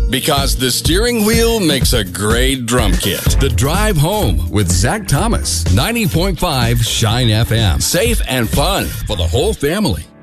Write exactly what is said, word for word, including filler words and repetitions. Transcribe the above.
Because the steering wheel makes a great drum kit. The Drive Home with Zach Thomas. ninety point five Shine F M. Safe and fun for the whole family.